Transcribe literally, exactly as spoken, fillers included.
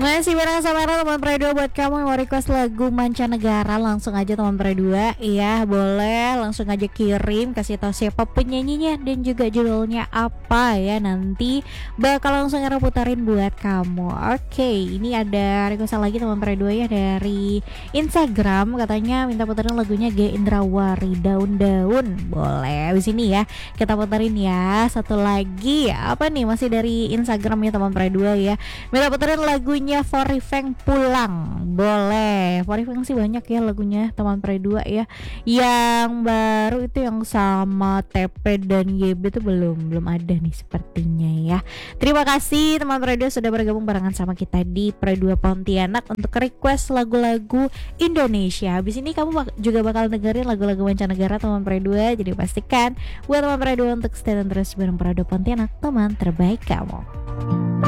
Masih bareng sama Era teman Pre dua. Buat kamu yang mau request lagu mancanegara, langsung aja teman Pre dua. Iya boleh langsung aja kirim, kasih tahu siapa penyanyinya dan juga judulnya apa ya. Nanti bakal langsung Era putarin buat kamu. Oke, ini ada request lagi teman Pre dua ya dari Instagram. Katanya minta putarin lagunya G Indrawari, Daun-Daun. Boleh di sini ya kita putarin ya. Satu lagi apa nih, masih dari Instagram ya teman Pre dua ya. Minta putarin lagunya Forifeng Pulang. Boleh. Forifeng sih banyak ya lagunya teman Pre dua ya. Yang baru itu yang sama T P dan Y B itu belum belum ada nih sepertinya ya. Terima kasih teman Pre dua sudah bergabung barengan sama kita di Pre dua Pontianak untuk request lagu-lagu Indonesia. Habis ini kamu bak- juga bakal dengerin lagu-lagu mancanegara teman Pre dua. Jadi pastikan buat teman Pre dua untuk stay dan terus bareng Pre dua Pontianak, teman terbaik kamu.